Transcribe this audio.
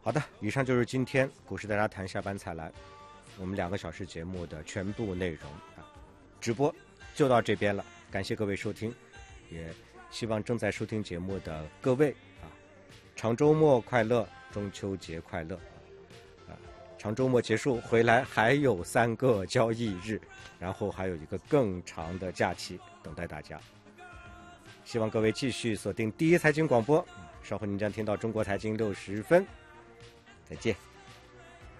好的，以上就是今天股市大家谈下班才来我们2个小时节目的全部内容啊，直播就到这边了，感谢各位收听，也希望正在收听节目的各位啊，长周末快乐，中秋节快乐啊！长周末结束回来还有3个交易日，然后还有一个更长的假期等待大家。希望各位继续锁定第一财经广播，稍后您将听到中国财经60分，再见。